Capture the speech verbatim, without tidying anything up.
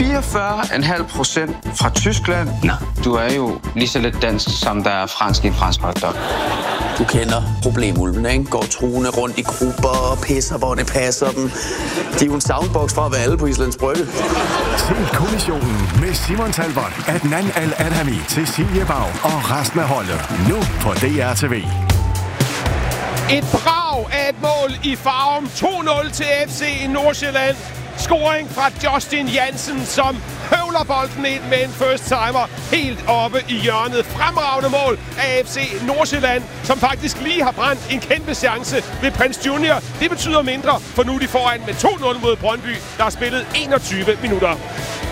fireogfyrre komma fem procent fra Tyskland. Nå. Du er jo lige så lidt dansk, som der er fransk i en fransk hotdog. Du kender problemulven, ikke? Går truende rundt i grupper og pisser, hvor det passer dem. De er jo en soundbox fra at være alle på Islands Brygge. Se Kommissionen med Simon Talbot, Adnan Al-Adhami, Cecilie Bag og resten af holdet. Nu på D R T V. Et brag af et mål i Farum. to nul til F C Nordsjælland. Scoring fra Justin Jansen, som høvler bolden ind med en first-timer helt oppe i hjørnet. Fremragende mål af F C Nordsjælland, som faktisk lige har brændt en kæmpe chance ved Prins Junior. Det betyder mindre, for nu er de foran med to nul mod Brøndby, der har spillet enogtyve minutter.